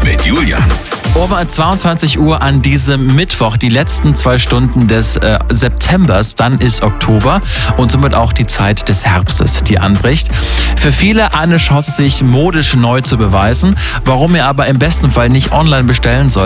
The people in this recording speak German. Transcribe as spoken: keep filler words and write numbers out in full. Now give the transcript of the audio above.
mit Julian. Um zweiundzwanzig Uhr an diesem Mittwoch, die letzten zwei Stunden des äh, Septembers, dann ist Oktober und somit auch die Zeit des Herbstes, die anbricht. Für viele eine Chance, sich modisch neu zu beweisen, warum ihr aber im besten Fall nicht online bestellen sollt.